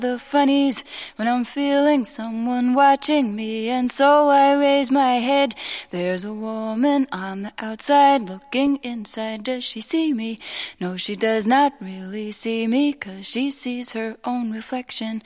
the funnies when I'm feeling someone watching me, and so I raise my head. There's a woman on the outside looking inside. Does she see me? No, she does not really see me, 'cause she sees her own reflection